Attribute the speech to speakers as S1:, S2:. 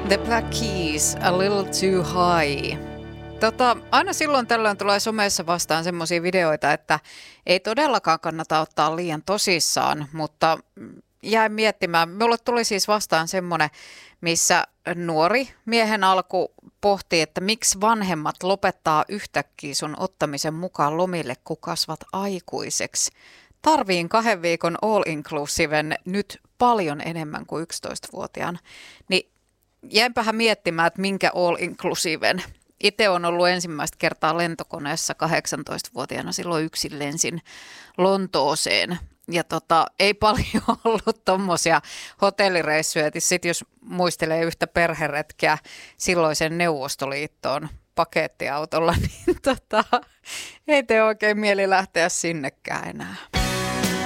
S1: The Black Keys, A Little Too High. Aina silloin tällöin tulee somessa vastaan semmoisia videoita, että ei todellakaan kannata ottaa liian tosissaan, mutta jäin miettimään. Mulle tuli siis vastaan semmoinen, missä nuori miehen alku pohtii, että miksi vanhemmat lopettaa yhtäkkiä sun ottamisen mukaan lomille, kun kasvat aikuiseksi. Tarviin 2 viikon all-inclusiven nyt paljon enemmän kuin 11-vuotiaan. Niin jäinpähän miettimään, että minkä all-inclusiven. Itse on ollut ensimmäistä kertaa lentokoneessa 18-vuotiaana, silloin yksin lensin Lontooseen. Ja ei paljon ollut tommosia hotellireissuja. Sitten jos muistelee yhtä perheretkeä silloisen Neuvostoliittoon pakettiautolla, niin ei tee oikein mieli lähteä sinnekään enää.